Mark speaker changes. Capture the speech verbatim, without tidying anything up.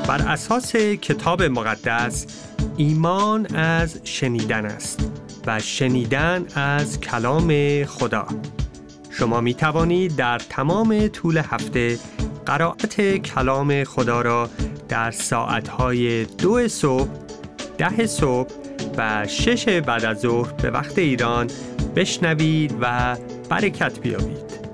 Speaker 1: بر اساس کتاب مقدس ایمان از شنیدن است و شنیدن از کلام خدا. شما می توانید در تمام طول هفته قرائت کلام خدا را در ساعتهای دو صبح، ده صبح و شش بعد از ظهر به وقت ایران بشنوید و برکت بیابید.